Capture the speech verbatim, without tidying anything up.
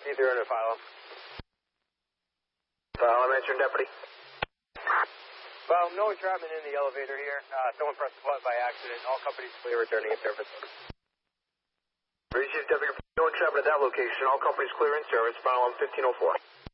Either in a file. File, I'm answering, Deputy. Well, no entrapment in the elevator here. Uh, someone pressed the button by accident. All companies clear returning in service. Receive Deputy, no entrapment at that location. All companies clear in service. File on fifteen oh four.